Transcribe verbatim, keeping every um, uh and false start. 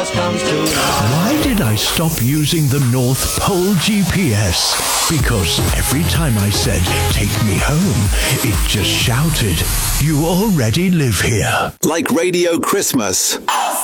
Claus comes to town. Why did I stop using the North Pole G P S? Because every time I said, take me home, it just shouted, you already live here. Like Radio Christmas.